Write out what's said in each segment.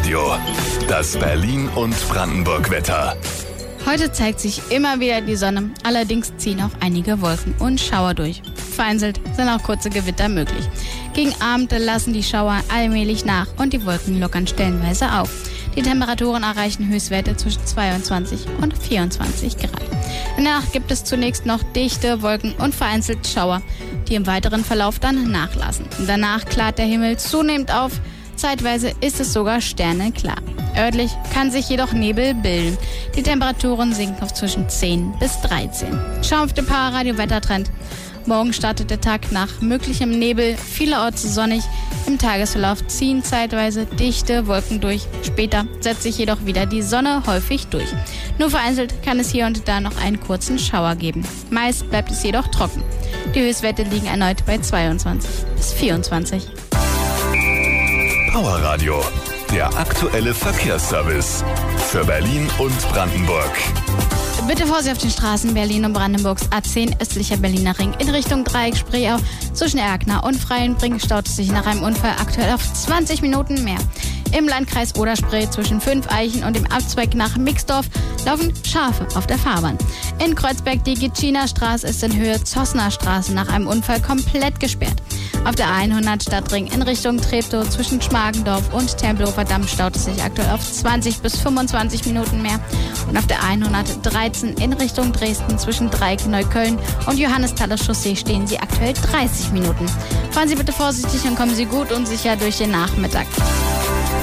Powerradio. Das Berlin- und Brandenburg-Wetter. Heute zeigt sich immer wieder die Sonne, allerdings ziehen auch einige Wolken und Schauer durch. Vereinzelt sind auch kurze Gewitter möglich. Gegen Abend lassen die Schauer allmählich nach und die Wolken lockern stellenweise auf. Die Temperaturen erreichen Höchstwerte zwischen 22 und 24 Grad. In der Nacht gibt es zunächst noch dichte Wolken und vereinzelt Schauer, die im weiteren Verlauf dann nachlassen. Danach klart der Himmel zunehmend auf. Zeitweise ist es sogar sternenklar. Örtlich kann sich jedoch Nebel bilden. Die Temperaturen sinken auf zwischen 10 bis 13. Schau auf den Powerradio Wettertrend. Morgen startet der Tag nach möglichem Nebel, vielerorts sonnig. Im Tagesverlauf ziehen zeitweise dichte Wolken durch. Später setzt sich jedoch wieder die Sonne häufig durch. Nur vereinzelt kann es hier und da noch einen kurzen Schauer geben. Meist bleibt es jedoch trocken. Die Höchstwerte liegen erneut bei 22 bis 24. Powerradio, der aktuelle Verkehrsservice für Berlin und Brandenburg. Bitte Vorsicht auf den Straßen Berlin und Brandenburgs A10 östlicher Berliner Ring in Richtung Dreieck Spreeau. Zwischen Erkner und Freienbrink staut es sich nach einem Unfall aktuell auf 20 Minuten mehr. Im Landkreis Oder-Spree zwischen Fünfeichen und dem Abzweig nach Mixdorf laufen Schafe auf der Fahrbahn. In Kreuzberg die Gitschiner Straße ist in Höhe Zossner Straße nach einem Unfall komplett gesperrt. Auf der 100 Stadtring in Richtung Treptow zwischen Schmargendorf und Tempelhofer Damm staut es sich aktuell auf 20 bis 25 Minuten mehr. Und auf der 113 in Richtung Dresden zwischen Dreieck Neukölln und Johannesthaler Chaussee stehen Sie aktuell 30 Minuten. Fahren Sie bitte vorsichtig und kommen Sie gut und sicher durch den Nachmittag.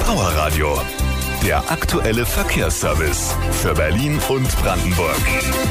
Powerradio, der aktuelle Verkehrsservice für Berlin und Brandenburg.